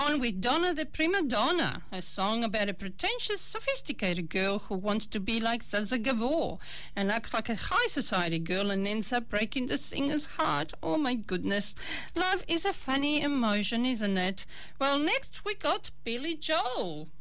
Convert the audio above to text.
On with Donna the Prima Donna, a song about a pretentious, sophisticated girl who wants to be like Zaza Gabor and acts like a high society girl and ends up breaking the singer's heart. Oh my goodness. Love is a funny emotion, isn't it? Well, next we got Billy Joel.